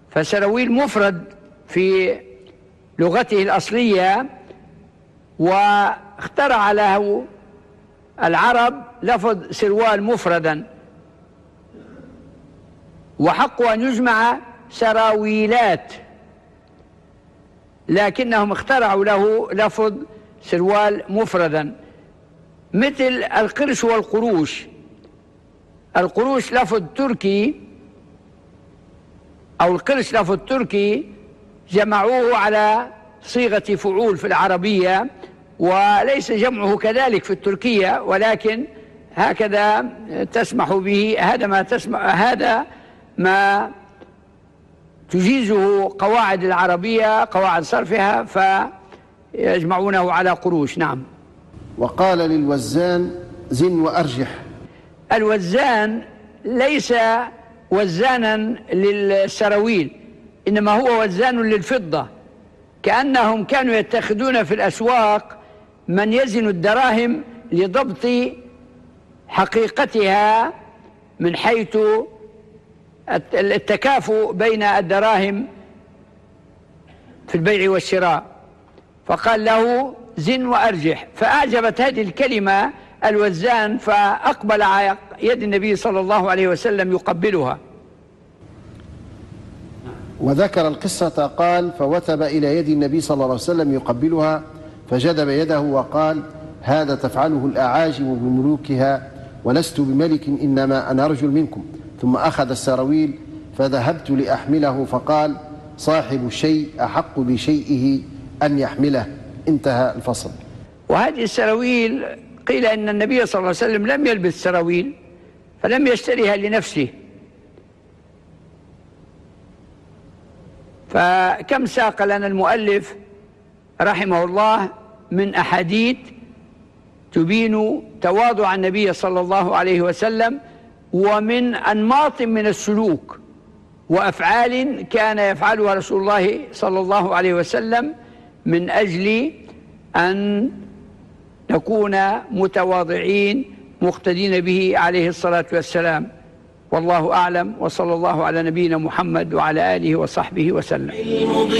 فسراويل مفرد في لغته الأصلية، واخترع له العرب لفظ سروال مفردا، وحقه أن يجمع سراويلات، لكنهم اخترعوا له لفظ سروال مفردا، مثل القرش والقروش. القروش لفظ تركي، أو القرش لفظ تركي، جمعوه على صيغة فعول في العربية، وليس جمعه كذلك في التركية، ولكن هكذا تسمح به، هذا ما تجيزه قواعد العربية، قواعد صرفها، فيجمعونه على قروش. نعم. وقال للوزان زن وأرجح. الوزان ليس وزانا للسراويل، إنما هو وزان للفضة، كأنهم كانوا يتخذون في الأسواق من يزن الدراهم لضبط حقيقتها من حيث التكافؤ بين الدراهم في البيع والشراء، فقال له زن وأرجح، فأعجبت هذه الكلمة الوزان، فأقبل على يد النبي صلى الله عليه وسلم يقبلها. وذكر القصة قال: فوثب إلى يد النبي صلى الله عليه وسلم يقبلها، فجذب يده وقال: هذا تفعله الأعاجم بملوكها، ولست بملك، إنما أنا رجل منكم. ثم أخذ السراويل فذهبت لأحمله، فقال: صاحب الشيء أحق بشيئه أن يحمله. انتهى الفصل. وهذه السراويل قيل إن النبي صلى الله عليه وسلم لم يلبس سراويل، فلم يشتريها لنفسه، فكم ساق لنا المؤلف رحمه الله من أحاديث تبين تواضع النبي صلى الله عليه وسلم، ومن أنماط من السلوك وأفعال كان يفعلها رسول الله صلى الله عليه وسلم من أجل أن نكون متواضعين مقتدين به عليه الصلاة والسلام. والله أعلم، وصلى الله على نبينا محمد وعلى آله وصحبه وسلم.